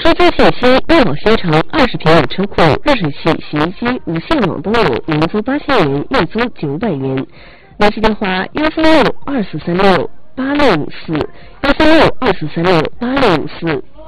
车租信息：乐宝新城20平米车库、热水器、洗衣机无线网都有，年租8000元，月租900元。联系电话：13624368654，13624368654。